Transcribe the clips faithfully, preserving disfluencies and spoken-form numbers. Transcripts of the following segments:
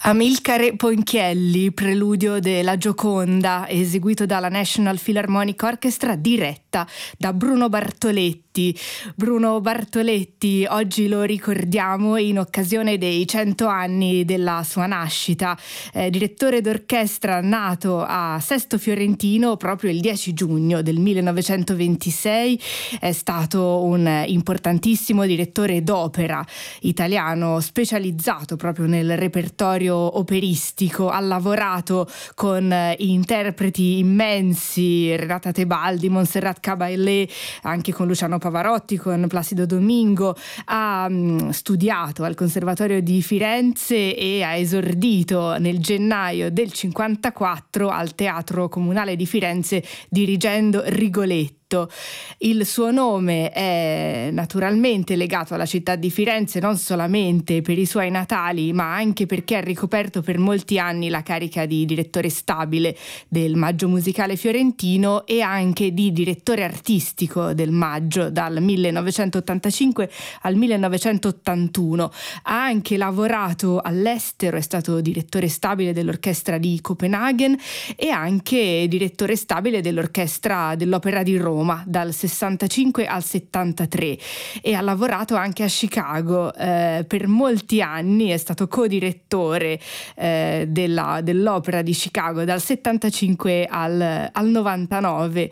Amilcare Ponchielli, preludio della Gioconda, eseguito dalla National Philharmonic Orchestra, diretta da Bruno Bartoletti. Bruno Bartoletti, oggi lo ricordiamo in occasione dei cento anni della sua nascita, eh, direttore d'orchestra nato a Sesto Fiorentino proprio il dieci giugno del millenovecentoventisei, è stato un importantissimo direttore d'opera italiano specializzato proprio nel repertorio operistico, ha lavorato con interpreti immensi, Renata Tebaldi, Montserrat Caballé, anche con Luciano Pavarotti, con Placido Domingo, ha mh, studiato al Conservatorio di Firenze e ha esordito nel gennaio del cinquantaquattro al Teatro Comunale di Firenze dirigendo Rigoletto. Il suo nome è naturalmente legato alla città di Firenze non solamente per i suoi natali, ma anche perché ha ricoperto per molti anni la carica di direttore stabile del Maggio Musicale Fiorentino e anche di direttore artistico del Maggio dal millenovecentottantacinque al millenovecentottantuno. Ha anche lavorato all'estero, è stato direttore stabile dell'Orchestra di Copenaghen e anche direttore stabile dell'Orchestra dell'Opera di Roma dal sessantacinque al settantatré e ha lavorato anche a Chicago eh, per molti anni, è stato codirettore eh, della, dell'Opera di Chicago dal settantacinque al, al novantanove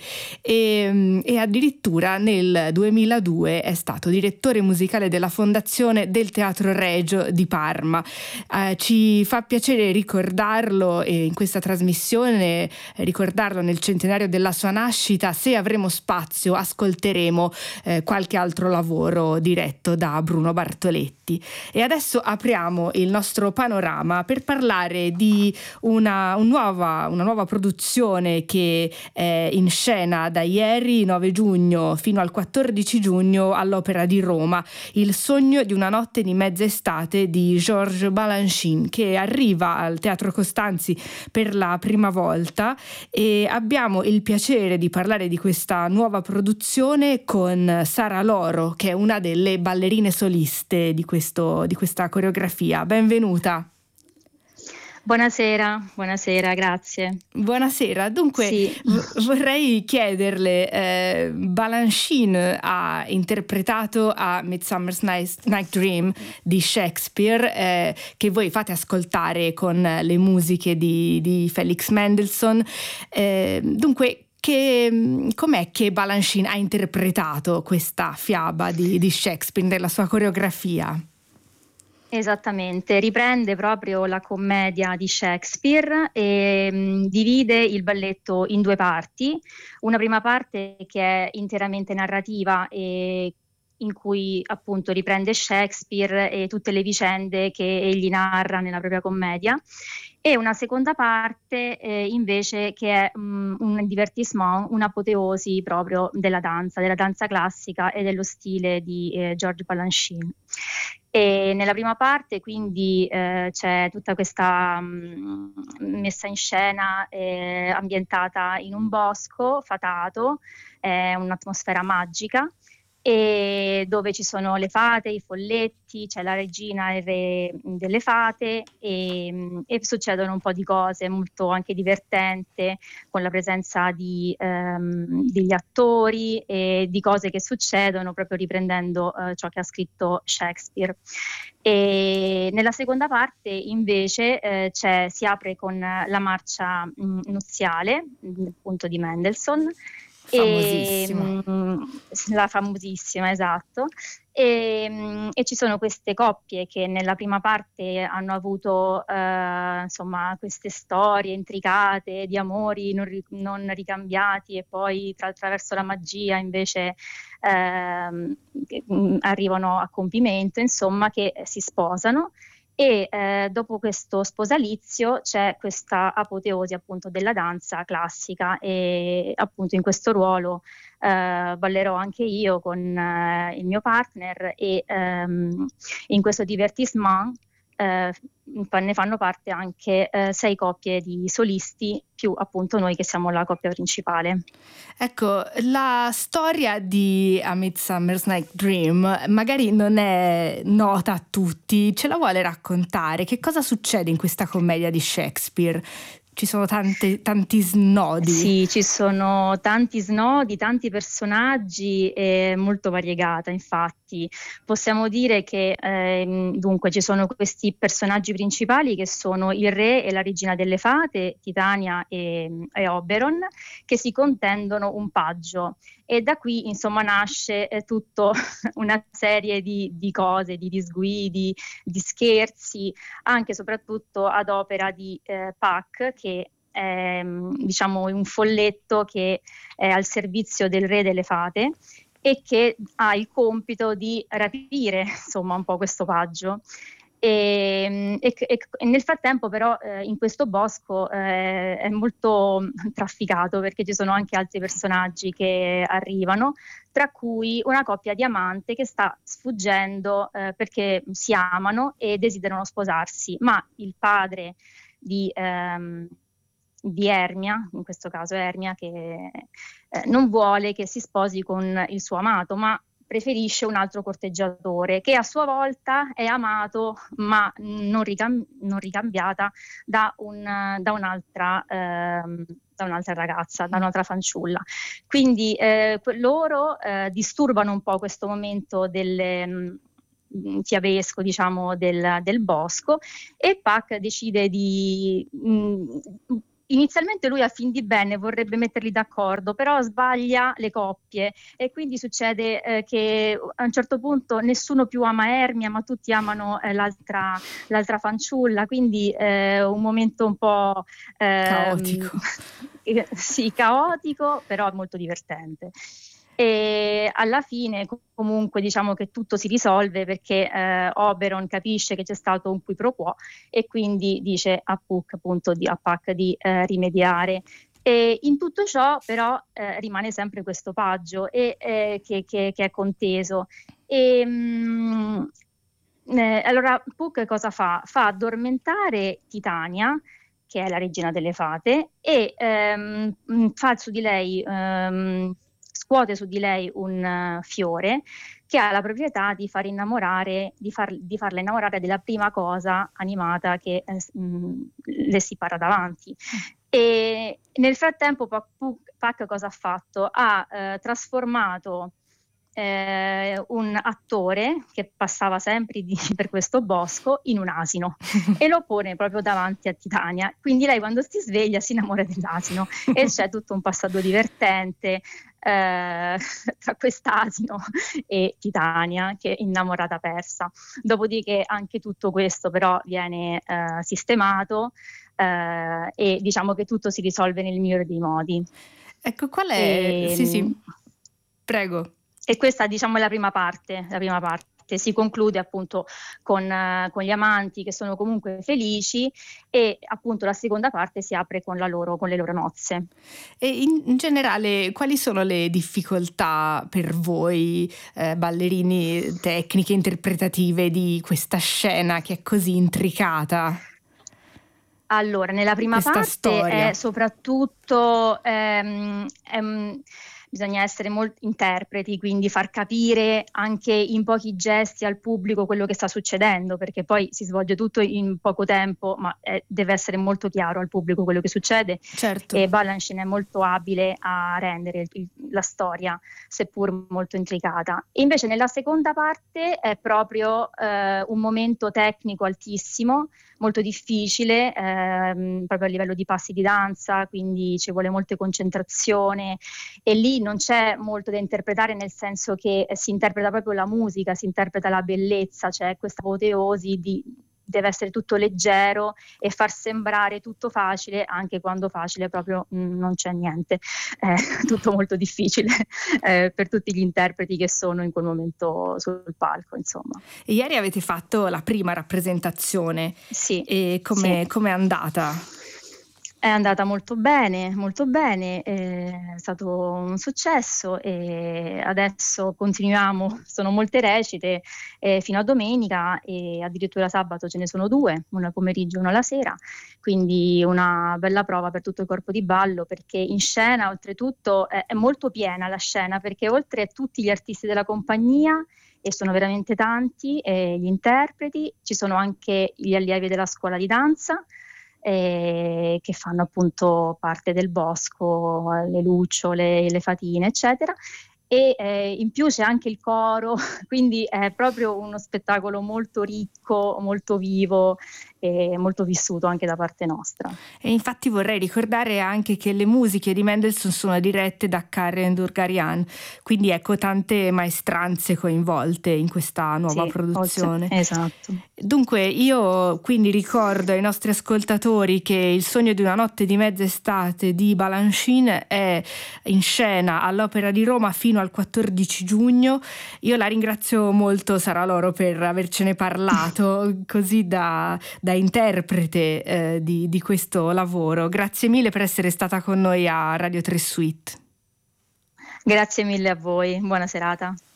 e, e addirittura nel duemiladue è stato direttore musicale della Fondazione del Teatro Regio di Parma. Eh, ci fa piacere ricordarlo e in questa trasmissione ricordarlo nel centenario della sua nascita. Se avremo spazio ascolteremo eh, qualche altro lavoro diretto da Bruno Bartoletti. E adesso apriamo il nostro panorama per parlare di una, un nuova, una nuova produzione che è in scena da ieri nove giugno fino al quattordici giugno all'Opera di Roma, Il sogno di una notte di mezz'estate di Georges Balanchine, che arriva al Teatro Costanzi per la prima volta, e abbiamo il piacere di parlare di questa nuova produzione con Sara Loro, che è una delle ballerine soliste di, questo, di questa coreografia. Benvenuta. Buonasera, buonasera, grazie. Buonasera, dunque sì. v- vorrei chiederle, eh, Balanchine ha interpretato a Midsummer's Night, Night Dream di Shakespeare, eh, che voi fate ascoltare con le musiche di, di Felix Mendelssohn. Eh, dunque, Che, com'è che Balanchine ha interpretato questa fiaba di, di Shakespeare nella sua coreografia? Esattamente, riprende proprio la commedia di Shakespeare e mh, divide il balletto in due parti. Una prima parte che è interamente narrativa e in cui appunto riprende Shakespeare e tutte le vicende che egli narra nella propria commedia, e una seconda parte eh, invece che è um, un divertissement, un'apoteosi proprio della danza, della danza classica e dello stile di eh, Georges Balanchine. E nella prima parte quindi eh, c'è tutta questa um, messa in scena eh, ambientata in un bosco fatato, è un'atmosfera magica, e dove ci sono le fate, i folletti, c'è la regina e il re delle fate e, e succedono un po' di cose molto anche divertente, con la presenza di, ehm, degli attori e di cose che succedono proprio riprendendo eh, ciò che ha scritto Shakespeare. E nella seconda parte invece eh, c'è, si apre con la marcia mh, nuziale, appunto di Mendelssohn. Famosissima. E, la famosissima, esatto. E, e ci sono queste coppie che nella prima parte hanno avuto eh, insomma queste storie intricate di amori non, ri, non ricambiati, e poi tra, attraverso la magia invece eh, arrivano a compimento, insomma, che si sposano. E eh, dopo questo sposalizio c'è questa apoteosi appunto della danza classica, e appunto in questo ruolo eh, ballerò anche io con eh, il mio partner, e ehm, in questo divertissement eh, ne fanno parte anche eh, sei coppie di solisti, più appunto noi che siamo la coppia principale. Ecco, la storia di A Midsummer's Night Dream magari non è nota a tutti, ce la vuole raccontare? Che cosa succede in questa commedia di Shakespeare? Ci sono tante, tanti snodi. Sì, ci sono tanti snodi, tanti personaggi, è molto variegata. Infatti possiamo dire che ehm, dunque ci sono questi personaggi principali che sono il re e la regina delle fate, Titania e, e Oberon, che si contendono un paggio, e da qui insomma nasce eh, tutto una serie di, di cose, di disguidi, di scherzi, anche e soprattutto ad opera di eh, Puck, che è diciamo un folletto che è al servizio del re delle fate e che ha il compito di rapire insomma un po' questo paggio. E, e, e nel frattempo però eh, in questo bosco eh, è molto trafficato, perché ci sono anche altri personaggi che arrivano, tra cui una coppia di amanti che sta sfuggendo eh, perché si amano e desiderano sposarsi, ma il padre di, ehm, di Ermia, in questo caso Ermia, che eh, non vuole che si sposi con il suo amato, ma preferisce un altro corteggiatore che a sua volta è amato ma non, ricam- non ricambiata da, un, da, un'altra, ehm, da un'altra ragazza, da un'altra fanciulla. Quindi eh, loro eh, disturbano un po' questo momento delle mh, fiabesco, diciamo, del, del bosco, e Puck decide di mh, inizialmente lui a fin di bene vorrebbe metterli d'accordo, però sbaglia le coppie, e quindi succede eh, che a un certo punto nessuno più ama Ermia, ma tutti amano eh, l'altra, l'altra fanciulla, quindi eh, un momento un po' ehm, Caotico. sì, caotico, però molto divertente. E alla fine comunque diciamo che tutto si risolve, perché eh, Oberon capisce che c'è stato un qui pro quo e quindi dice a Puck, appunto, di, a Puck di eh, rimediare. E in tutto ciò però eh, rimane sempre questo paggio e, eh, che, che, che è conteso. E, mh, eh, allora Puck cosa fa? Fa addormentare Titania, che è la regina delle fate, e ehm, fa su di lei, ehm, scuote su di lei un uh, fiore che ha la proprietà di far innamorare, di, far, di farla innamorare della prima cosa animata che eh, mh, le si para davanti. E nel frattempo Puck, Puck cosa ha fatto? Ha eh, trasformato eh, un attore che passava sempre di, per questo bosco in un asino e lo pone proprio davanti a Titania. Quindi lei, quando si sveglia, si innamora dell'asino e c'è tutto un passaggio divertente eh, tra quest'asino e Titania, che è innamorata persa. Dopodiché anche tutto questo però viene eh, sistemato eh, e diciamo che tutto si risolve nel migliore dei modi. Ecco, qual è? E, Sì, sì, prego. E questa, diciamo, è la prima parte, la prima parte. Si conclude appunto con, uh, con gli amanti che sono comunque felici, e appunto la seconda parte si apre con, la loro, con le loro nozze. E in, in generale, quali sono le difficoltà per voi, eh, ballerini, tecniche, interpretative di questa scena che è così intricata? Allora, nella prima Questa parte storia. è soprattutto ehm, ehm, bisogna essere molti interpreti, quindi far capire anche in pochi gesti al pubblico quello che sta succedendo, perché poi si svolge tutto in poco tempo, ma eh, deve essere molto chiaro al pubblico quello che succede. Certo. E Balanchine è molto abile a rendere il, il, la storia, seppur molto intricata. E invece nella seconda parte è proprio eh, un momento tecnico altissimo, molto difficile, ehm, proprio a livello di passi di danza, quindi ci vuole molta concentrazione, e lì non c'è molto da interpretare, nel senso che si interpreta proprio la musica, si interpreta la bellezza, c'è questa apoteosi di deve essere tutto leggero e far sembrare tutto facile, anche quando facile proprio mh, non c'è niente, è tutto molto difficile eh, per tutti gli interpreti che sono in quel momento sul palco, insomma. E ieri avete fatto la prima rappresentazione, sì, e come sì. com'è andata? È andata molto bene, molto bene, è stato un successo e adesso continuiamo, sono molte recite eh, fino a domenica e addirittura sabato ce ne sono due, una pomeriggio e una la sera, quindi una bella prova per tutto il corpo di ballo perché in scena oltretutto è, è molto piena la scena perché oltre a tutti gli artisti della compagnia e sono veramente tanti, eh, gli interpreti, ci sono anche gli allievi della scuola di danza eh, che fanno appunto parte del bosco, le lucciole, le fatine, eccetera. E eh, in più c'è anche il coro, quindi è proprio uno spettacolo molto ricco, molto vivo e molto vissuto anche da parte nostra. E infatti vorrei ricordare anche che le musiche di Mendelssohn sono dirette da Karen Dougarian, quindi ecco tante maestranze coinvolte in questa nuova Sì, produzione. oltre, esatto. Dunque io quindi ricordo ai nostri ascoltatori che Il sogno di una notte di mezz'estate di Balanchine è in scena all'Opera di Roma fino al quattordici giugno. Io la ringrazio molto Sara Loro per avercene parlato così da, da interprete eh, di, di questo lavoro. Grazie mille per essere stata con noi a Radio tre Suite. Grazie mille a voi, buona serata.